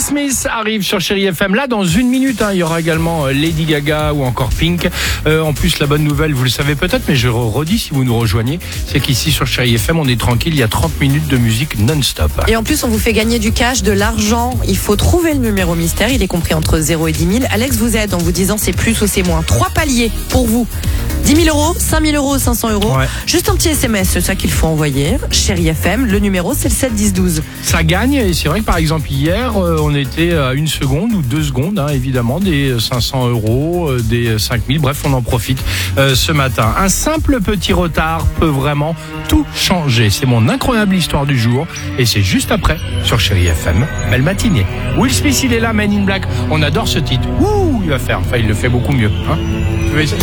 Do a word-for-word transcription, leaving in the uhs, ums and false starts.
Smith arrive sur Chérie F M. Là, dans une minute, hein, il y aura également Lady Gaga ou encore Pink. Euh, en plus, la bonne nouvelle, vous le savez peut-être, mais je redis si vous nous rejoignez, c'est qu'ici sur Chérie F M, on est tranquille. Il y a trente minutes de musique non-stop. Et en plus, on vous fait gagner du cash, de l'argent. Il faut trouver le numéro mystère. Il est compris entre zéro et dix mille. Alex vous aide en vous disant c'est plus ou c'est moins. Trois paliers pour vous. dix mille euros, cinq mille euros, cinq cents euros. Ouais. Juste un petit S M S, c'est ça qu'il faut envoyer. Chérie F M, le numéro c'est le sept dix douze. Ça gagne, et c'est vrai que par exemple hier, euh, on était à une seconde ou deux secondes, hein, évidemment, des cinq cents euros, euh, des cinq mille, bref, on en profite euh, ce matin. Un simple petit retard peut vraiment tout changer. C'est mon incroyable histoire du jour, et c'est juste après sur Chérie F M. Belle matinée. Will Smith, il est là, Men in Black. On adore ce titre. Ouh, il va faire, enfin il le fait beaucoup mieux. Hein. Je vais essayer.